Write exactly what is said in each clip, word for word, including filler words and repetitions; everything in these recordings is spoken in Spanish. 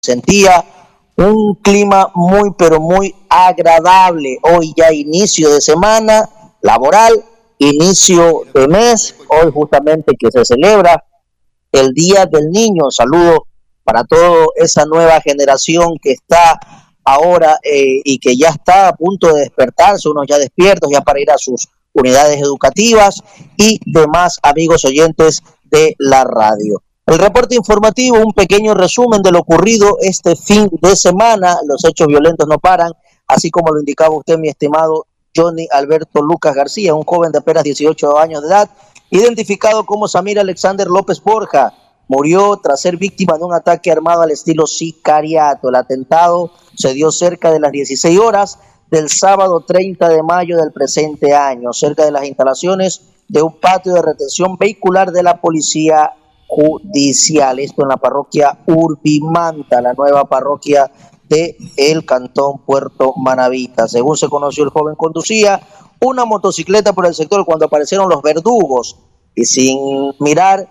sentía un clima muy pero muy agradable. Hoy ya inicio de semana laboral, inicio de mes, hoy justamente que se celebra el Día del Niño. Saludo para toda esa nueva generación que está ahora eh, y que ya está a punto de despertarse, unos ya despiertos ya para ir a sus unidades educativas y demás amigos oyentes de la radio. El reporte informativo, un pequeño resumen de lo ocurrido este fin de semana. Los hechos violentos no paran, así como lo indicaba usted, mi estimado Johnny Alberto Lucas García, un joven de apenas dieciocho años de edad, identificado como Samir Alexander López Borja, murió tras ser víctima de un ataque armado al estilo sicariato. El atentado se dio cerca de las dieciséis horas del sábado treinta de mayo del presente año, cerca de las instalaciones de un patio de retención vehicular de la Policía Judicial. Esto en la parroquia Urbimanta, la nueva parroquia de el cantón Puerto Manavita. Según se conoció, el joven conducía una motocicleta por el sector cuando aparecieron los verdugos y sin mirar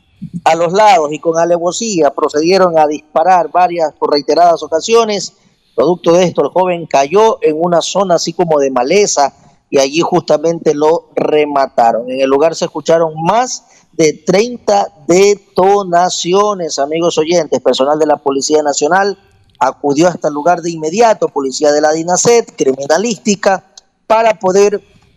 a los lados y con alevosía procedieron a disparar varias por reiteradas ocasiones. Producto de esto, el joven cayó en una zona así como de maleza y allí justamente lo remataron. En el lugar se escucharon más de treinta detonaciones, amigos oyentes. Personal de la Policía Nacional acudió hasta el lugar de inmediato, policía de la DINASET, criminalística, para poder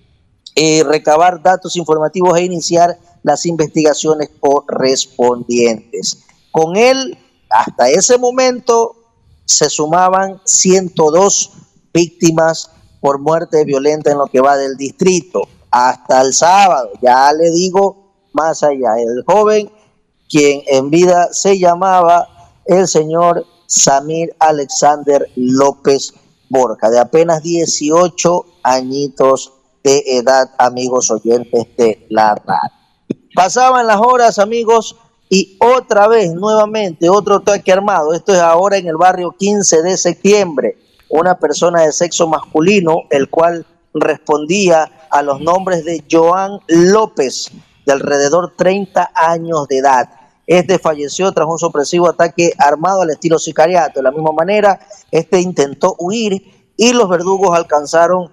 eh, recabar datos informativos e iniciar las investigaciones correspondientes. Con él, hasta ese momento, se sumaban ciento dos víctimas por muerte violenta en lo que va del distrito. Hasta el sábado, ya le digo más allá, el joven, quien en vida se llamaba el señor Samir Alexander López Borja, de apenas dieciocho añitos de edad, amigos oyentes de la radio. Pasaban las horas, amigos, y otra vez, nuevamente, otro ataque armado. Esto es ahora en el barrio quince de septiembre. Una persona de sexo masculino, el cual respondía a los nombres de Joan López, de alrededor treinta años de edad. Este falleció tras un sorpresivo ataque armado al estilo sicariato. De la misma manera, este intentó huir y los verdugos alcanzaron,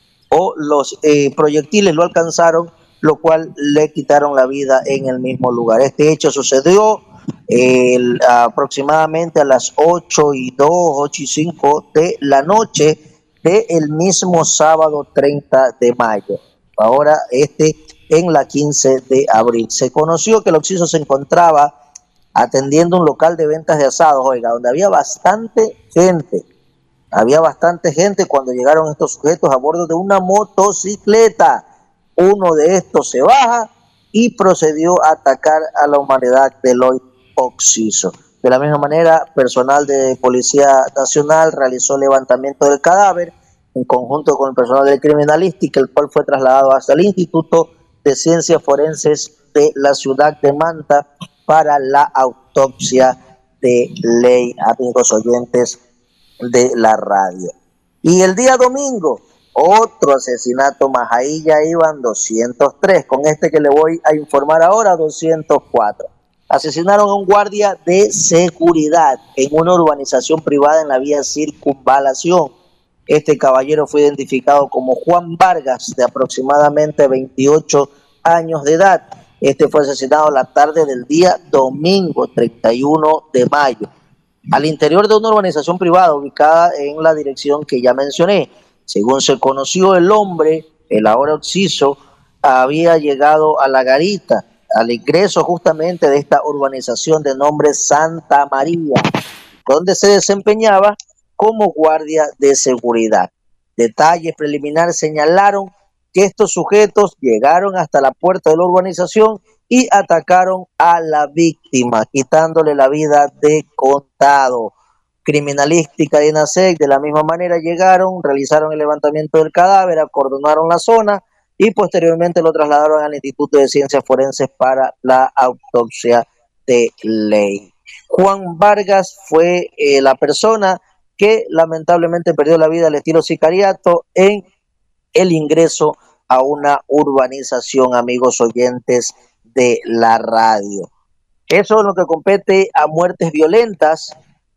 o los eh, proyectiles lo alcanzaron, lo cual le quitaron la vida en el mismo lugar. Este hecho sucedió eh, aproximadamente a las ocho y dos, ocho y cinco de la noche del mismo sábado treinta de mayo. Ahora este en la quince de abril. Se conoció que el occiso se encontraba atendiendo un local de ventas de asados, oiga, donde había bastante gente. Había bastante gente cuando llegaron estos sujetos a bordo de una motocicleta. Uno de estos se baja y procedió a atacar a la humanidad del hoy occiso. De la misma manera, personal de Policía Nacional realizó el levantamiento del cadáver en conjunto con el personal de criminalística, el cual fue trasladado hasta el Instituto de Ciencias Forenses de la ciudad de Manta para la autopsia de ley, amigos oyentes de la radio. Y el día domingo, otro asesinato más, ahí ya iban doscientos tres, con este que le voy a informar ahora, doscientos cuatro. Asesinaron a un guardia de seguridad en una urbanización privada en la vía Circunvalación. Este caballero fue identificado como Juan Vargas, de aproximadamente veintiocho años de edad. Este fue asesinado la tarde del día domingo treinta y uno de mayo, al interior de una urbanización privada ubicada en la dirección que ya mencioné. Según se conoció, el hombre, el ahora occiso, había llegado a la garita, al ingreso justamente de esta urbanización de nombre Santa María, donde se desempeñaba como guardia de seguridad. Detalles preliminares señalaron que estos sujetos llegaron hasta la puerta de la urbanización y atacaron a la víctima, quitándole la vida de contado. Criminalística de INASEC de la misma manera llegaron, realizaron el levantamiento del cadáver, acordonaron la zona y posteriormente lo trasladaron al Instituto de Ciencias Forenses para la autopsia de ley. Juan Vargas fue eh, la persona que lamentablemente perdió la vida al estilo sicariato en el ingreso a una urbanización, amigos oyentes de la radio. Eso es lo que compete a muertes violentas.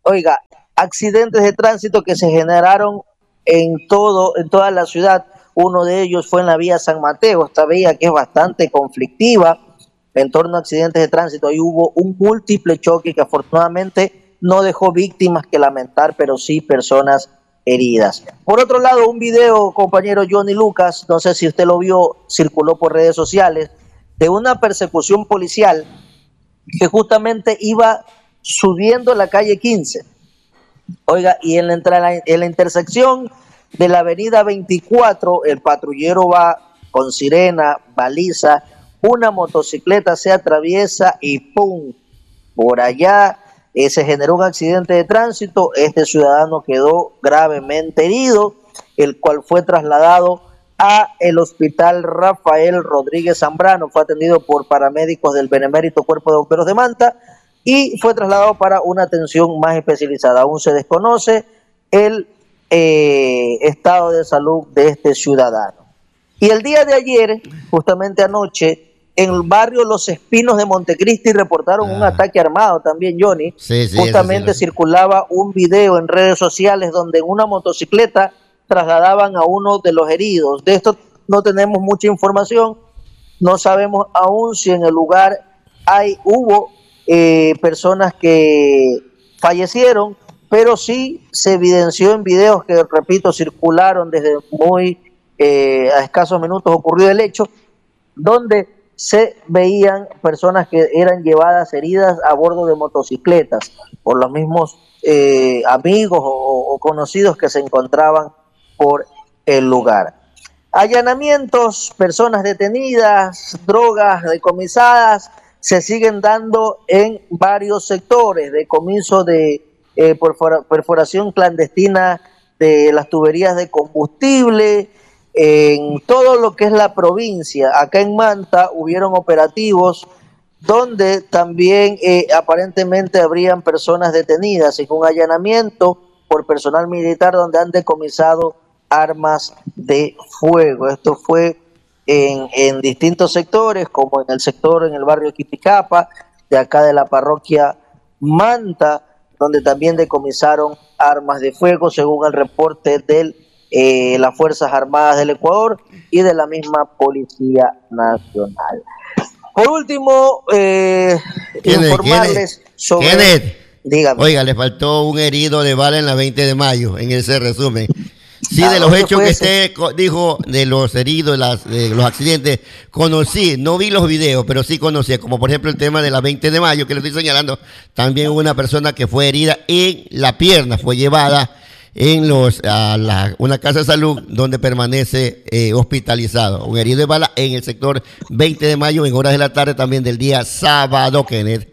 oiga, accidentes de tránsito que se generaron en todo, en toda la ciudad. Uno de ellos fue en la vía San Mateo, esta vía que es bastante conflictiva en torno a accidentes de tránsito. Ahí hubo un múltiple choque que afortunadamente no dejó víctimas que lamentar, pero sí personas heridas. Por otro lado, un video, compañero Johnny Lucas, no sé si usted lo vio, circuló por redes sociales, de una persecución policial que justamente iba subiendo la calle quince. Oiga, y en la, en la intersección de la avenida veinticuatro, el patrullero va con sirena, baliza, una motocicleta se atraviesa y ¡pum! Por allá eh, se generó un accidente de tránsito. Este ciudadano quedó gravemente herido, el cual fue trasladado a el hospital Rafael Rodríguez Zambrano, fue atendido por paramédicos del Benemérito Cuerpo de Bomberos de Manta y fue trasladado para una atención más especializada. Aún se desconoce el eh, estado de salud de este ciudadano. Y el día de ayer, justamente anoche, en el barrio Los Espinos de Montecristi reportaron ah. un ataque armado también, Johnny. Sí, sí, justamente sí, circulaba un video en redes sociales donde en una motocicleta trasladaban a uno de los heridos. De esto no tenemos mucha información, no sabemos aún si en el lugar hay hubo eh, personas que fallecieron, pero sí se evidenció en videos que, repito, circularon desde muy eh, a escasos minutos ocurrió el hecho, donde se veían personas que eran llevadas heridas a bordo de motocicletas por los mismos eh, amigos o, o conocidos que se encontraban por el lugar. Allanamientos, personas detenidas, drogas decomisadas, se siguen dando en varios sectores. Decomiso de eh, perfora, perforación clandestina de las tuberías de combustible, en todo lo que es la provincia. Acá en Manta hubieron operativos donde también eh, aparentemente habrían personas detenidas en un allanamiento por personal militar donde han decomisado armas de fuego. Esto fue en, en distintos sectores, como en el sector, en el barrio Quipicapa, de acá de la parroquia Manta, donde también decomisaron armas de fuego, según el reporte de eh, las Fuerzas Armadas del Ecuador y de la misma Policía Nacional. Por último, eh, Kenneth, informarles Kenneth, sobre... Kenneth, dígame. Oiga, le faltó un herido de bala en la veinte de mayo, en ese resumen. Sí, ¿A de los dónde hechos fue que ese? usted dijo, de los heridos, de, las, de los accidentes, conocí, no vi los videos, pero sí conocí, como por ejemplo el tema de la veinte de mayo, que le estoy señalando, también hubo una persona que fue herida en la pierna, fue llevada en los a la, una casa de salud donde permanece eh, hospitalizado. Un herido de bala en el sector veinte de mayo, en horas de la tarde también del día sábado, Kenneth.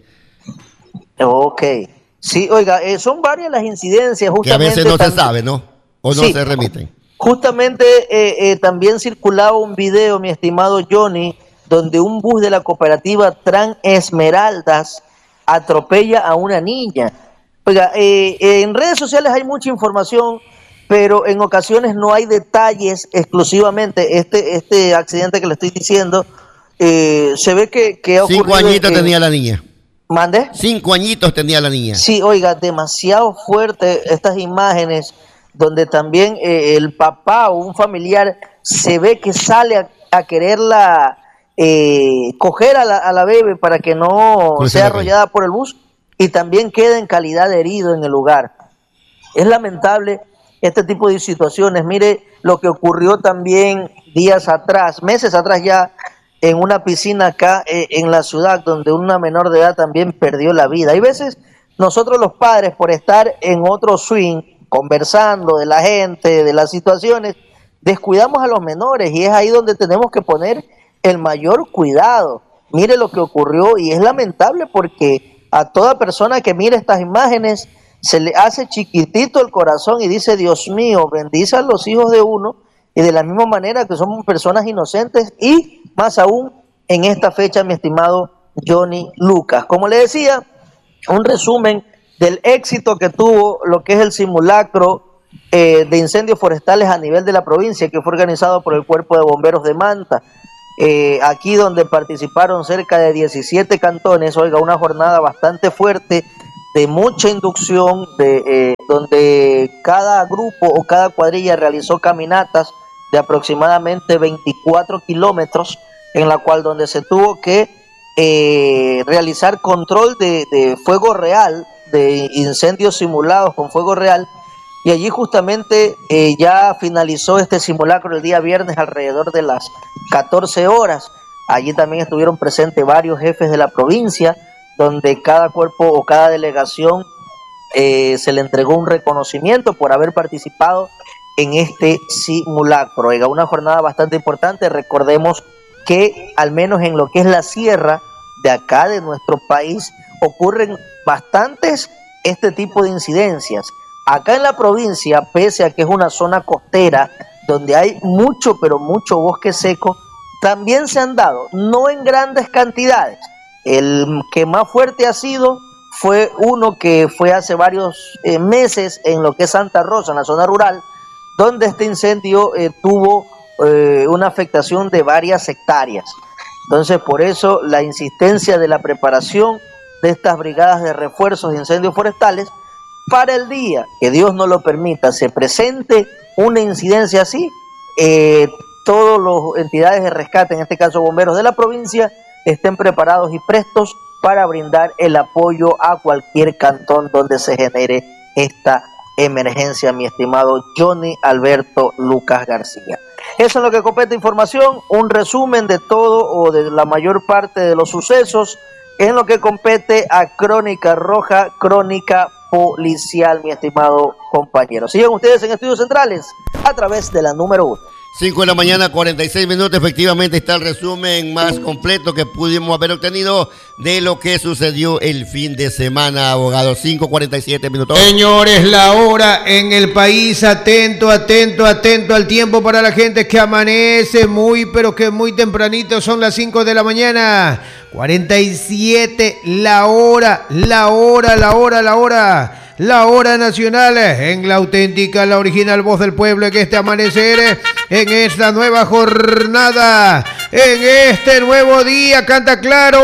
Ok. Sí, oiga, eh, son varias las incidencias justamente. Que a veces no también, se sabe, ¿no? O no sí, se remiten. Justamente eh, eh, también circulaba un video, mi estimado Johnny, donde un bus de la cooperativa Tran Esmeraldas atropella a una niña. Oiga, eh, eh, en redes sociales hay mucha información, pero en ocasiones no hay detalles exclusivamente. Este, este accidente que le estoy diciendo, eh, se ve que, que ha ocurrido... Cinco añitos eh, tenía la niña. ¿Mande? Cinco añitos tenía la niña. Sí, oiga, demasiado fuerte estas imágenes donde también eh, el papá o un familiar se ve que sale a, a quererla eh, coger a la, a la bebé para que no Cruce sea arrollada por el bus y también queda en calidad de herido en el lugar. Es lamentable este tipo de situaciones. Mire lo que ocurrió también días atrás, meses atrás ya, en una piscina acá eh, en la ciudad, donde una menor de edad también perdió la vida. Hay veces nosotros los padres, por estar en otro swing, conversando de la gente, de las situaciones, descuidamos a los menores y es ahí donde tenemos que poner el mayor cuidado. Mire lo que ocurrió y es lamentable porque a toda persona que mire estas imágenes se le hace chiquitito el corazón y dice, Dios mío, bendice a los hijos de uno, y de la misma manera que somos personas inocentes y más aún en esta fecha, mi estimado Johnny Lucas. Como le decía, un resumen del éxito que tuvo lo que es el simulacro eh, de incendios forestales a nivel de la provincia, que fue organizado por el Cuerpo de Bomberos de Manta, eh, aquí donde participaron cerca de diecisiete cantones. Oiga, una jornada bastante fuerte de mucha inducción, de, eh, donde cada grupo o cada cuadrilla realizó caminatas de aproximadamente veinticuatro kilómetros, en la cual donde se tuvo que eh, realizar control de, de fuego real, de incendios simulados con fuego real, y allí justamente eh, ya finalizó este simulacro el día viernes alrededor de las catorce horas. Allí también estuvieron presentes varios jefes de la provincia, donde cada cuerpo o cada delegación eh, se le entregó un reconocimiento por haber participado en este simulacro. Oiga, una jornada bastante importante. Recordemos que al menos en lo que es la sierra de acá de nuestro país ocurren bastantes este tipo de incidencias. Acá en la provincia, pese a que es una zona costera donde hay mucho, pero mucho bosque seco, también se han dado, no en grandes cantidades. El que más fuerte ha sido fue uno que fue hace varios eh, meses en lo que es Santa Rosa, en la zona rural, donde este incendio eh, tuvo eh, una afectación de varias hectáreas. Entonces, por eso la insistencia de la preparación de estas brigadas de refuerzos de incendios forestales para el día que Dios no lo permita, se presente una incidencia así, eh, todas las entidades de rescate, en este caso bomberos de la provincia, estén preparados y prestos para brindar el apoyo a cualquier cantón donde se genere esta emergencia, mi estimado Johnny Alberto Lucas García. Eso es lo que compete información, un resumen de todo o de la mayor parte de los sucesos en lo que compete a Crónica Roja, Crónica Policial, mi estimado compañero. Sigan ustedes en Estudios Centrales a través de la número uno. cinco de la mañana, cuarenta y seis minutos. Efectivamente está el resumen más completo que pudimos haber obtenido de lo que sucedió el fin de semana, abogado. cinco cuarenta y siete minutos. Señores, la hora en el país. Atento, atento, atento al tiempo para la gente que amanece muy, pero que muy tempranito. Son las cinco de la mañana. cuarenta y siete, la hora, la hora, la hora, la hora. La hora nacional en la auténtica, la original voz del pueblo en este amanecer, en esta nueva jornada, en este nuevo día. Canta claro.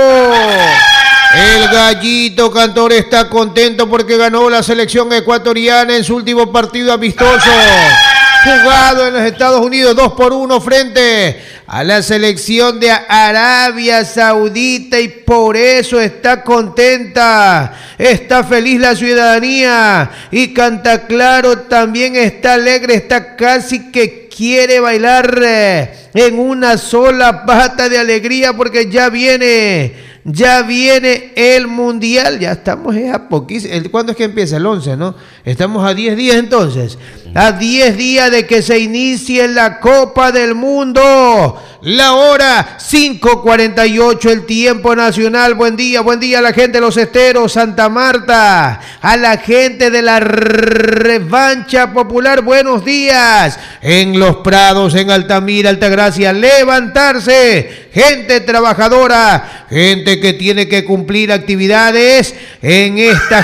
El gallito cantor está contento porque ganó la selección ecuatoriana en su último partido amistoso, jugado en los Estados Unidos, dos por uno frente a la selección de Arabia Saudita, y por eso está contenta, está feliz la ciudadanía, y Canta Claro también está alegre, está casi que quiere bailar en una sola pata de alegría porque ya viene... Ya viene el Mundial, ya estamos a poquísimo. ¿Cuándo es que empieza? El once, ¿no? Estamos a diez días entonces. A diez días de que se inicie la Copa del Mundo. La hora cinco cuarenta y ocho, el tiempo nacional. Buen día, buen día a la gente de Los Esteros, Santa Marta, a la gente de la Revancha Popular, buenos días. En Los Prados, en Altamira, Altagracia, levantarse. Gente trabajadora, gente que tiene que cumplir actividades en esta